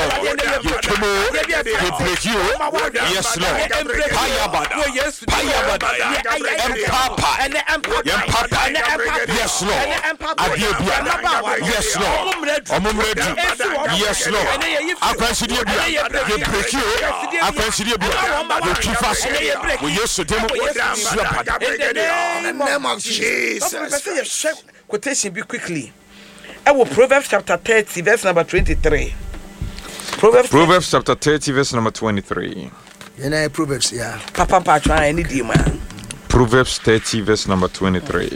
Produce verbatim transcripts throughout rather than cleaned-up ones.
You tumo. You break you. Yes, Lord. Payabada. Payabada. Empapa. Empapa. Yes, Lord. Adiobia. Yes, Lord. Omumredu. Yes, Lord. Akwansidiobia. You break you. Akwansidiobia. You keep us. We used to demo. In the name of Jesus. Quotation be quickly. I will Proverbs chapter thirty, verse number twenty-three. Proverbs, Proverbs chapter thirty, verse number twenty-three. You know, Proverbs, yeah. Papa, Papa, try any demon. Proverbs thirty, verse number twenty-three.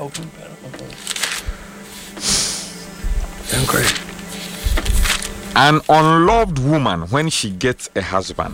An unloved woman when she gets a husband.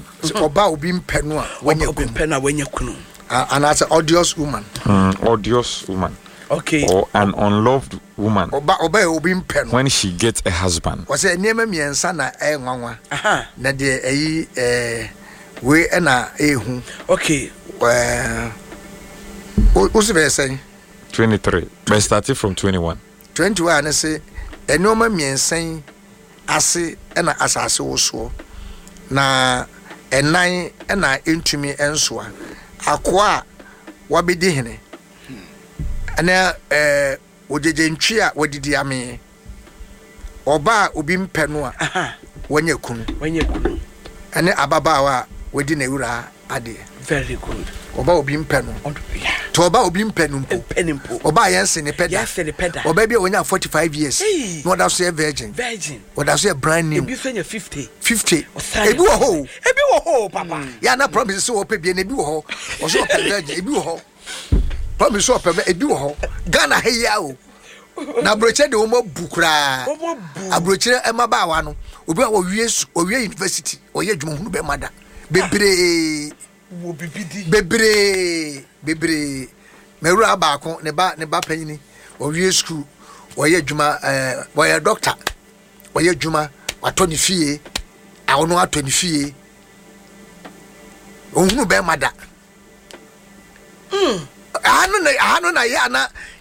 And as an odious woman. Mm, odious woman. Okay. Or an unloved woman when she gets a husband. Was a name me and son, eh, Mama. Aha. Nadia, eh, we and a who. Okay. Well, what's the saying? twenty-three. But started from twenty-one. twenty-one, I say, a no man me and saying, I say, and as I saw so. Na, and nine, and I into me and so on. Aqua, what be dihine? And eh, would you enchia, what did you mean? Oba ubim penua, when you kun, when you kun, and ababawa, within a ura ade. Very good. Oba ubim penu, Toba ubim penum, penimpo, Oba yes in a ped, yes in a ped, or baby when you have forty-five years. What I say, virgin, virgin, what I say, brand new, you say fifty, fifty, a do a hole, a do a hole, Papa. Yana promise so open, a do a hole, or so a virgin, a do a hole. Promise so a do a hole, Ghana hey yao. Na broche de omo bukra abroche ema ba wa no obi a wo wie o wie university o ye dwuma hunu be mada bebre wo bibidi bebre bebre mewura ba ko ne ba ne ba panyini o wie school o ye dwuma eh wo ye doctor o ye dwuma wato ni fie a wono ato ni fie o hunu be mada mm anu na anu na ya na